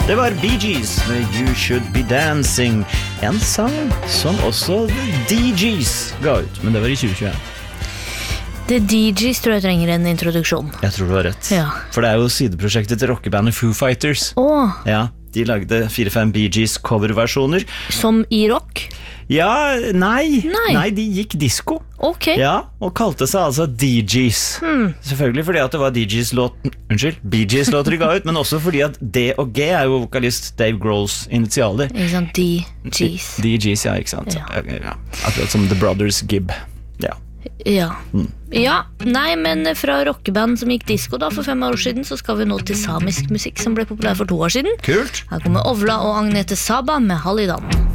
Det var Bee Gees med You Should Be Dancing. En sang som også The DGs ga ut, men det var i 2021. The DGs tror jeg trenger en introduksjon. Jeg tror du har rett. Ja. For det er jo sideprosjektet til rockebandet Foo Fighters. Ja, de lagde 4-5 Bee Gees coverversjoner. Som i rock? Ja, nei, de gikk disco. Ok. Ja, og kalte seg altså DGs. Selvfølgelig fordi at det var Bee Gees låter de ga ut, men også fordi at D og G er jo vokalist Dave Grohls initialer. Ikke sant, DGs. DGs, ja, ikke sant. Ja. Akkurat som The Brothers Gibb. Ja. Ja, nei, men fra rockeband som gikk disco da for 5 år siden, så skal vi nå til samisk musikk som ble populær for 2 år siden. Kult. Her kommer Ovla og Agnete Saba med Hallidan.